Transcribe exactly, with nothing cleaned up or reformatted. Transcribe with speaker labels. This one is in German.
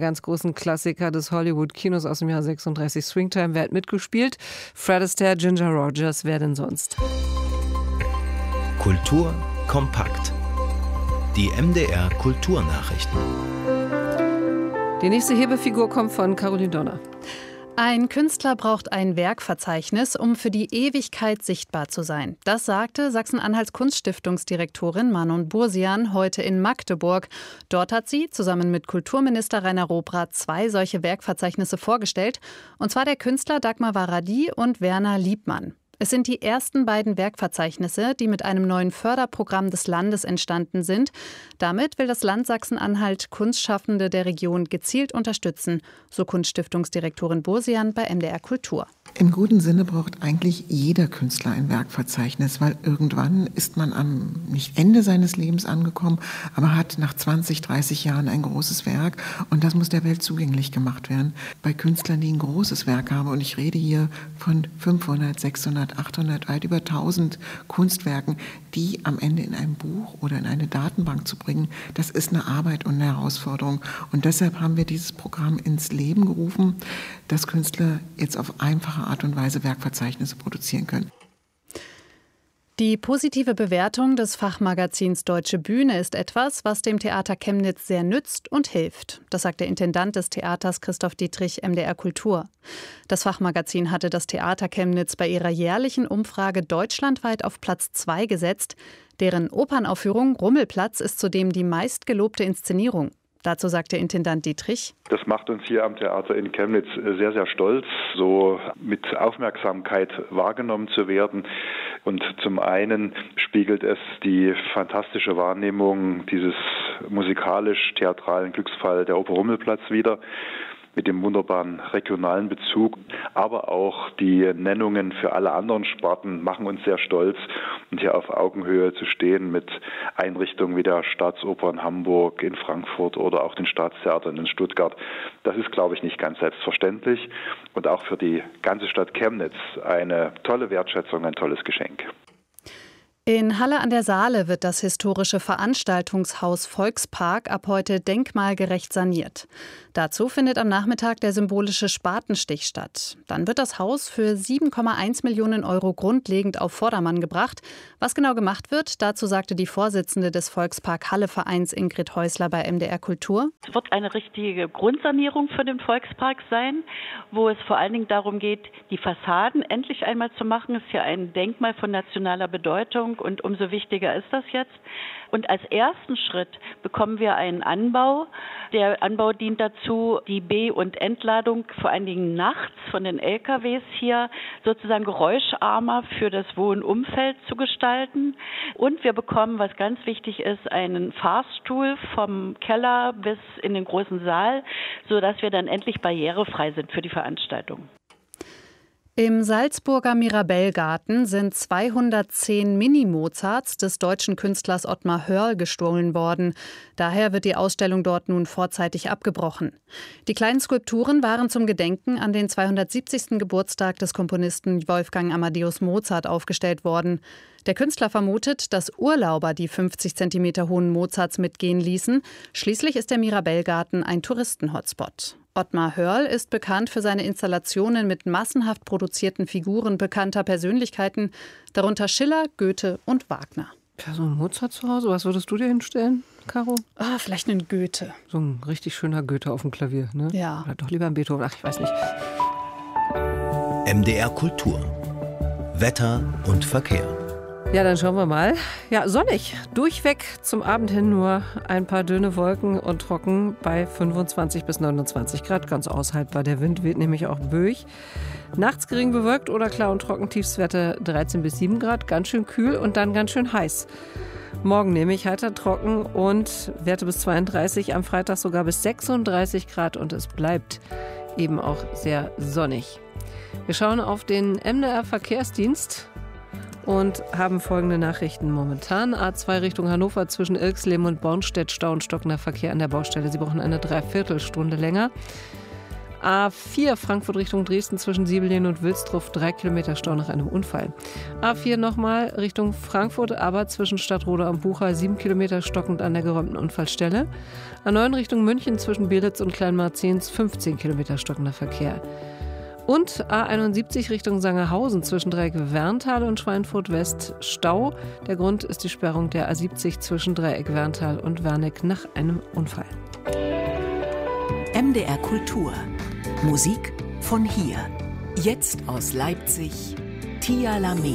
Speaker 1: ganz großen Klassiker des Hollywood-Kinos aus dem Jahr sechsunddreißig, Swingtime. Wer hat mitgespielt? Fred Astaire, Ginger Rogers, wer denn sonst?
Speaker 2: Kultur kompakt. Die M D R Kulturnachrichten.
Speaker 1: Die nächste Hebefigur kommt von Caroline Donner.
Speaker 3: Ein Künstler braucht ein Werkverzeichnis, um für die Ewigkeit sichtbar zu sein. Das sagte Sachsen-Anhalts Kunststiftungsdirektorin Manon Bursian heute in Magdeburg. Dort hat sie zusammen mit Kulturminister Rainer Robrath zwei solche Werkverzeichnisse vorgestellt. Und zwar der Künstler Dagmar Varadi und Werner Liebmann. Es sind die ersten beiden Werkverzeichnisse, die mit einem neuen Förderprogramm des Landes entstanden sind. Damit will das Land Sachsen-Anhalt Kunstschaffende der Region gezielt unterstützen, so Kunststiftungsdirektorin Bursian bei M D R Kultur.
Speaker 4: Im guten Sinne braucht eigentlich jeder Künstler ein Werkverzeichnis, weil irgendwann ist man am nicht Ende seines Lebens angekommen, aber hat nach zwanzig, dreißig Jahren ein großes Werk und das muss der Welt zugänglich gemacht werden. Bei Künstlern, die ein großes Werk haben, und ich rede hier von fünfhundert, sechshundert, achthundert, weit über tausend Kunstwerken, die am Ende in ein Buch oder in eine Datenbank zu bringen, das ist eine Arbeit und eine Herausforderung. Und deshalb haben wir dieses Programm ins Leben gerufen, dass Künstler jetzt auf einfache Art und Weise Werkverzeichnisse produzieren können.
Speaker 3: Die positive Bewertung des Fachmagazins Deutsche Bühne ist etwas, was dem Theater Chemnitz sehr nützt und hilft. Das sagt der Intendant des Theaters Christoph Dietrich M D R Kultur. Das Fachmagazin hatte das Theater Chemnitz bei ihrer jährlichen Umfrage deutschlandweit auf Platz zwei gesetzt. Deren Opernaufführung Rummelplatz ist zudem die meistgelobte Inszenierung. Dazu sagte Intendant Dietrich:
Speaker 5: Das macht uns hier am Theater in Chemnitz sehr, sehr stolz, so mit Aufmerksamkeit wahrgenommen zu werden. Und zum einen spiegelt es die fantastische Wahrnehmung dieses musikalisch-theatralen Glücksfall der Oper Rummelplatz wider, mit dem wunderbaren regionalen Bezug, aber auch die Nennungen für alle anderen Sparten machen uns sehr stolz, und hier auf Augenhöhe zu stehen mit Einrichtungen wie der Staatsoper in Hamburg, in Frankfurt oder auch den Staatstheatern in Stuttgart. Das ist, glaube ich, nicht ganz selbstverständlich und auch für die ganze Stadt Chemnitz eine tolle Wertschätzung, ein tolles Geschenk.
Speaker 3: In Halle an der Saale wird das historische Veranstaltungshaus Volkspark ab heute denkmalgerecht saniert. Dazu findet am Nachmittag der symbolische Spatenstich statt. Dann wird das Haus für sieben Komma eins Millionen Euro grundlegend auf Vordermann gebracht. Was genau gemacht wird, dazu sagte die Vorsitzende des Volkspark-Halle-Vereins Ingrid Häusler bei M D R Kultur.
Speaker 6: Es wird eine richtige Grundsanierung für den Volkspark sein, wo es vor allen Dingen darum geht, die Fassaden endlich einmal zu machen. Es ist ja ein Denkmal von nationaler Bedeutung. Und umso wichtiger ist das jetzt. Und als ersten Schritt bekommen wir einen Anbau. Der Anbau dient dazu, die Be- und Entladung vor allen Dingen nachts von den L K Ws hier sozusagen geräuscharmer für das Wohnumfeld zu gestalten. Und wir bekommen, was ganz wichtig ist, einen Fahrstuhl vom Keller bis in den großen Saal, sodass wir dann endlich barrierefrei sind für die Veranstaltung.
Speaker 3: Im Salzburger Mirabellgarten sind zweihundertzehn Mini-Mozarts des deutschen Künstlers Ottmar Hörl gestohlen worden. Daher wird die Ausstellung dort nun vorzeitig abgebrochen. Die kleinen Skulpturen waren zum Gedenken an den zweihundertsiebzigsten Geburtstag des Komponisten Wolfgang Amadeus Mozart aufgestellt worden. Der Künstler vermutet, dass Urlauber die fünfzig Zentimeter hohen Mozarts mitgehen ließen. Schließlich ist der Mirabellgarten ein Touristen-Hotspot. Ottmar Hörl ist bekannt für seine Installationen mit massenhaft produzierten Figuren bekannter Persönlichkeiten, darunter Schiller, Goethe und Wagner.
Speaker 1: Ja, so ein Mozart zu Hause, was würdest du dir hinstellen, Caro?
Speaker 3: Ah, vielleicht einen Goethe.
Speaker 1: So ein richtig schöner Goethe auf dem Klavier, ne?
Speaker 3: Ja.
Speaker 1: Oder doch lieber ein Beethoven, ach, ich weiß nicht.
Speaker 2: M D R Kultur. Wetter und Verkehr.
Speaker 1: Ja, dann schauen wir mal. Ja, sonnig. Durchweg zum Abend hin nur ein paar dünne Wolken und trocken bei fünfundzwanzig bis neunundzwanzig Grad. Ganz aushaltbar. Der Wind weht nämlich auch böig. Nachts gering bewölkt oder klar und trocken. Tiefstwerte dreizehn bis sieben Grad. Ganz schön kühl und dann ganz schön heiß. Morgen nämlich heiter trocken und Werte bis zweiunddreißig. Am Freitag sogar bis sechsunddreißig Grad und es bleibt eben auch sehr sonnig. Wir schauen auf den M D R Verkehrsdienst und haben folgende Nachrichten momentan. A zwei Richtung Hannover zwischen Ilksleben und Bornstedt, Stau und stockender Verkehr an der Baustelle. Sie brauchen eine Dreiviertelstunde länger. A vier Frankfurt Richtung Dresden zwischen Siebelien und Wilsdruff, drei Kilometer Stau nach einem Unfall. A vier nochmal Richtung Frankfurt, aber zwischen Stadtroda und Bucha, sieben Kilometer stockend an der geräumten Unfallstelle. A neun Richtung München zwischen Belitz und Kleinmarzens, fünfzehn Kilometer stockender Verkehr. Und A einundsiebzig Richtung Sangerhausen zwischen Dreieck Werntal und Schweinfurt West Stau. Der Grund ist die Sperrung der A siebzig zwischen Dreieck Werntal und Werneck nach einem Unfall.
Speaker 7: M D R Kultur. Musik von hier. Jetzt aus Leipzig. Tia Lamé.